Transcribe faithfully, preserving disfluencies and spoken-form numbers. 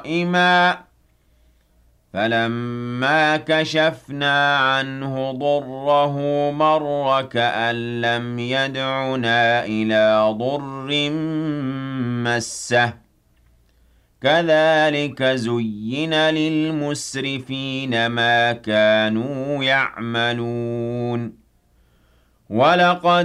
قَائِمًا فَلَمَّا كَشَفْنَا عَنْهُ ضُرَّهُ مَرَّ كَأَن لَّمْ يَدْعُنَا إِلَىٰ ضُرٍّ مَّسَّهُ كَذَٰلِكَ زُيِّنَ لِلْمُسْرِفِينَ مَا كَانُوا يَعْمَلُونَ وَلَقَدْ